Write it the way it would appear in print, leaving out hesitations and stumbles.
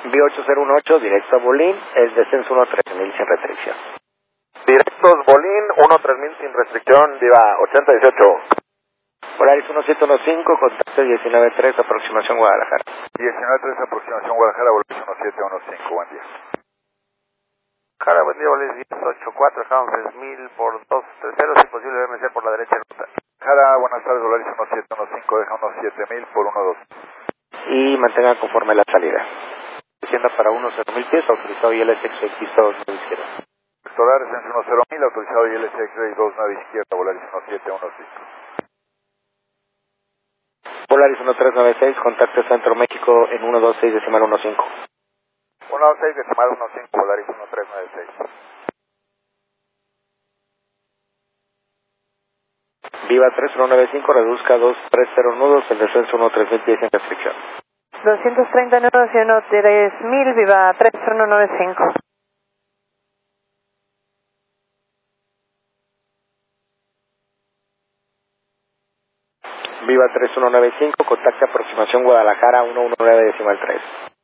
V8018, directo a Bolín, el descenso 13000 sin restricción. Directos Bolín, 13000 sin restricción, Viva 8018. Polaris 1715, contacto 193, aproximación Guadalajara. 193, aproximación Guadalajara, Volaris 1715, buen día. Cara, buen día, Volaris 1084, dejamos 3000 por 230, si posible BMC por la derecha. Jara, buenas tardes, Volaris 1715, deja unos 7000 por 12. Y mantengan conforme la salida. Siendo para 10.000 pies, autorizado ILSX X2 izquierda. Vectorar, descenso 10000, autorizado ILSX 29 izquierda, Volaris 1715. Polaris 1396, contacto Centro México en 126 decimal 15. 126 decimal 15, Volaris 1396. Viva 3195, reduzca 230 nudos, el descenso 13000 pies sin restricción. 230 nudos y 13000, Viva 3195. Viva 3195, contacto aproximación Guadalajara 119 decimal 3.